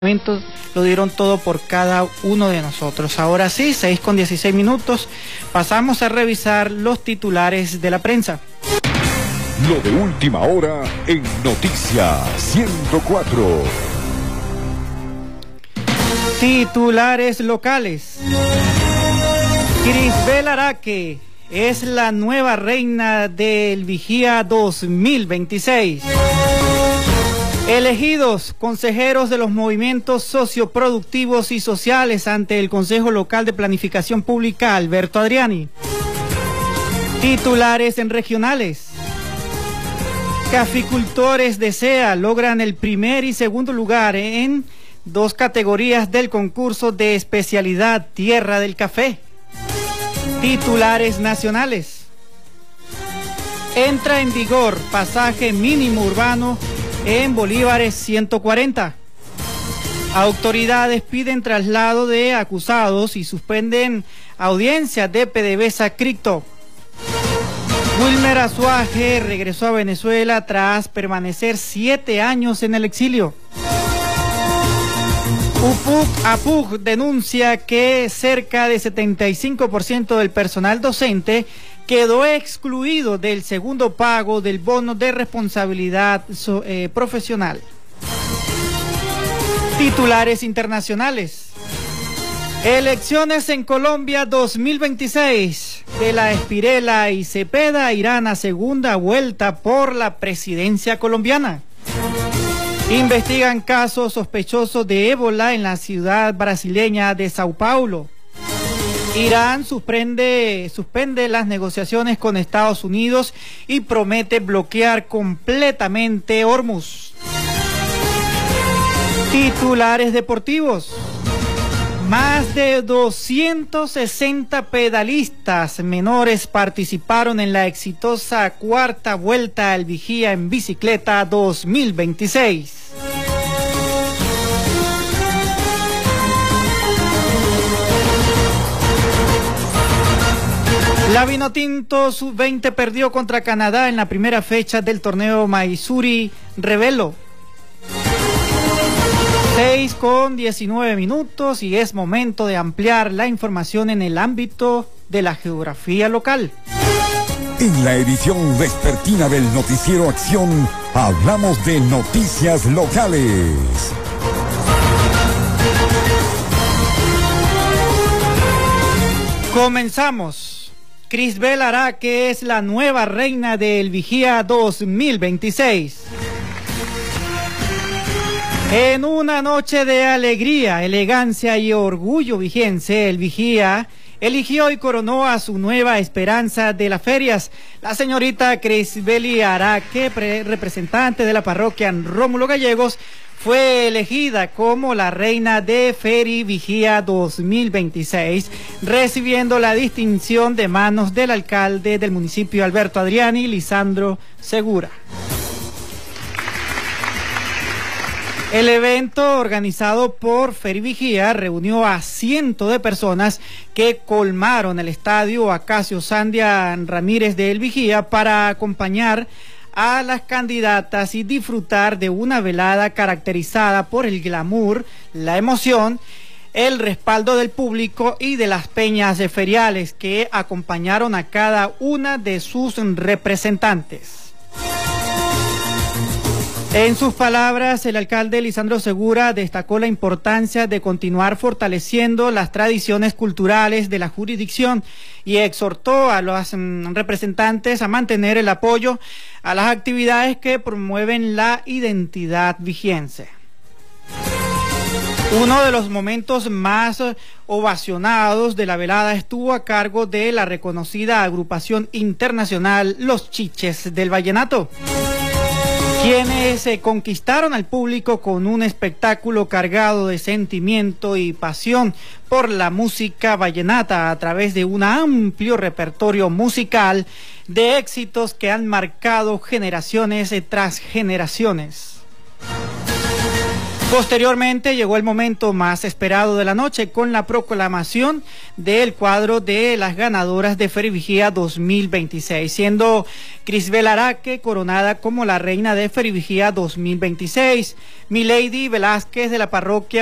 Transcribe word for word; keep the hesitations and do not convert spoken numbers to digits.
Lo dieron todo por cada uno de nosotros. Ahora sí, seis con dieciséis minutos, pasamos a revisar los titulares de la prensa. Lo de última hora en Noticias ciento cuatro. Titulares locales. Crisbel Araque es la nueva reina del Vigía dos mil veintiséis. Elegidos consejeros de los movimientos socioproductivos y sociales ante el Consejo Local de Planificación Pública, Alberto Adriani. Titulares en regionales. Caficultores de C E A logran el primer y segundo lugar en dos categorías del concurso de especialidad Tierra del Café. Titulares nacionales. Entra en vigor pasaje mínimo urbano en bolívares ciento cuarenta. Autoridades piden traslado de acusados y suspenden audiencia de PDVSA Cripto. Wilmer Azuaje regresó a Venezuela tras permanecer siete años en el exilio. UPUC APUC denuncia que cerca de setenta y cinco por ciento del personal docente quedó excluido del segundo pago del bono de responsabilidad eh, profesional. Titulares internacionales. Elecciones en Colombia dos mil veintiséis. De la Espirela y Cepeda irán a segunda vuelta por la presidencia colombiana. Investigan casos sospechosos de ébola en la ciudad brasileña de Sao Paulo. Irán suspende, suspende las negociaciones con Estados Unidos y promete bloquear completamente Hormuz. Titulares deportivos. Más de doscientos sesenta pedalistas menores participaron en la exitosa cuarta vuelta al Vigía en bicicleta dos mil veintiséis. La Vinotinto sub veinte perdió contra Canadá en la primera fecha del torneo Maizuri Revelo. seis con diecinueve minutos y es momento de ampliar la información en el ámbito de la geografía local. En la edición vespertina del Noticiero Acción, hablamos de noticias locales. Comenzamos. Crisbel Araque es la nueva reina del Vigía dos mil veintiséis. En una noche de alegría, elegancia y orgullo vigense, el Vigía eligió y coronó a su nueva esperanza de las ferias, la señorita Crisbel Araque, representante de la parroquia Rómulo Gallegos, fue elegida como la reina de Feri Vigía dos mil veintiséis, recibiendo la distinción de manos del alcalde del municipio Alberto Adriani, Lisandro Segura. El evento organizado por Feri Vigía reunió a cientos de personas que colmaron el estadio Acacio Sandia Ramírez de El Vigía para acompañar a las candidatas y disfrutar de una velada caracterizada por el glamour, la emoción, el respaldo del público y de las peñas feriales que acompañaron a cada una de sus representantes. En sus palabras, el alcalde Lisandro Segura destacó la importancia de continuar fortaleciendo las tradiciones culturales de la jurisdicción y exhortó a los representantes a mantener el apoyo a las actividades que promueven la identidad vigiense. Uno de los momentos más ovacionados de la velada estuvo a cargo de la reconocida agrupación internacional Los Chiches del Vallenato, quienes se conquistaron al público con un espectáculo cargado de sentimiento y pasión por la música vallenata a través de un amplio repertorio musical de éxitos que han marcado generaciones tras generaciones. Posteriormente llegó el momento más esperado de la noche con la proclamación del cuadro de las ganadoras de Ferivigía dos mil veintiséis, siendo Crisbel Araque coronada como la reina de Ferivigía dos mil veintiséis, Milady Velázquez de la parroquia